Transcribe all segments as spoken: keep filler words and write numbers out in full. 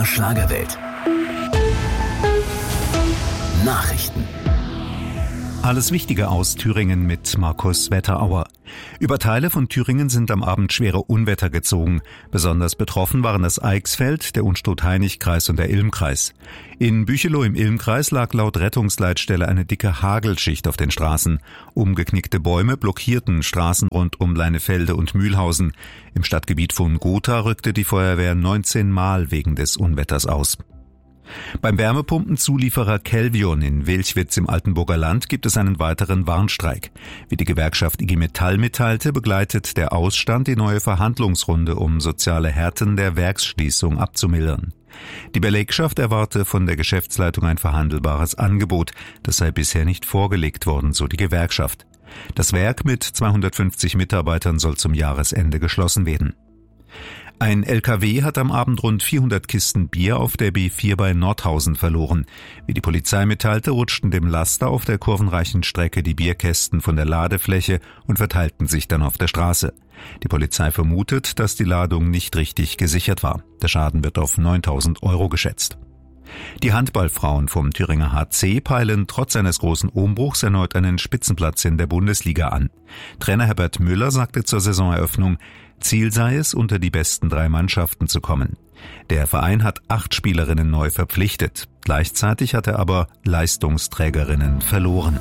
der Schlagerwelt. Nachrichten. Alles Wichtige aus Thüringen mit Markus Wetterauer. Über Teile von Thüringen sind am Abend schwere Unwetter gezogen. Besonders betroffen waren das Eichsfeld, der Unstrut-Hainich-Kreis und der Ilmkreis. In Büchelow im Ilmkreis lag laut Rettungsleitstelle eine dicke Hagelschicht auf den Straßen. Umgeknickte Bäume blockierten Straßen rund um Leinefelde und Mühlhausen. Im Stadtgebiet von Gotha rückte die Feuerwehr neunzehn Mal wegen des Unwetters aus. Beim Wärmepumpenzulieferer Kelvion in Wilchwitz im Altenburger Land gibt es einen weiteren Warnstreik. Wie die Gewerkschaft I G Metall mitteilte, begleitet der Ausstand die neue Verhandlungsrunde, um soziale Härten der Werksschließung abzumildern. Die Belegschaft erwarte von der Geschäftsleitung ein verhandelbares Angebot. Das sei bisher nicht vorgelegt worden, so die Gewerkschaft. Das Werk mit zweihundertfünfzig Mitarbeitern soll zum Jahresende geschlossen werden. Ein L K W hat am Abend rund vierhundert Kisten Bier auf der B vier bei Nordhausen verloren. Wie die Polizei mitteilte, rutschten dem Laster auf der kurvenreichen Strecke die Bierkästen von der Ladefläche und verteilten sich dann auf der Straße. Die Polizei vermutet, dass die Ladung nicht richtig gesichert war. Der Schaden wird auf neuntausend Euro geschätzt. Die Handballfrauen vom Thüringer H C peilen trotz eines großen Umbruchs erneut einen Spitzenplatz in der Bundesliga an. Trainer Herbert Müller sagte zur Saisoneröffnung, Ziel sei es, unter die besten drei Mannschaften zu kommen. Der Verein hat acht Spielerinnen neu verpflichtet. Gleichzeitig hat er aber Leistungsträgerinnen verloren.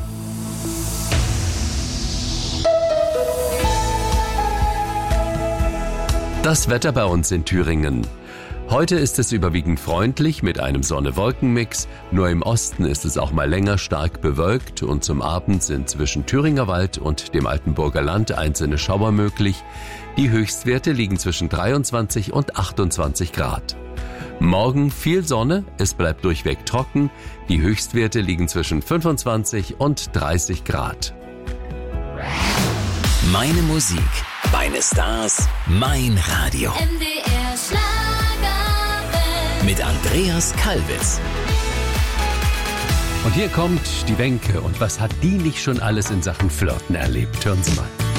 Das Wetter bei uns in Thüringen. Heute ist es überwiegend freundlich mit einem Sonne-Wolken-Mix. Nur im Osten ist es auch mal länger stark bewölkt und zum Abend sind zwischen Thüringer Wald und dem Altenburger Land einzelne Schauer möglich. Die Höchstwerte liegen zwischen dreiundzwanzig und achtundzwanzig Grad. Morgen viel Sonne, es bleibt durchweg trocken. Die Höchstwerte liegen zwischen fünfundzwanzig und dreißig Grad. Meine Musik, meine Stars, mein Radio. M D R Schlagerwelt. Mit Andreas Kalbitz. Und hier kommt die Wenke. Und was hat die nicht schon alles in Sachen Flirten erlebt? Hören Sie mal.